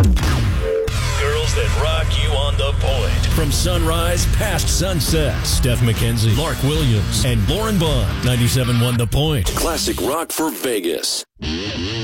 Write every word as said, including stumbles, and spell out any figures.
Girls that rock you on the point. From sunrise past sunset, Steph McKenzie, Lark Williams, and Lauren Bond. ninety-seven point one The Point. Classic rock for Vegas.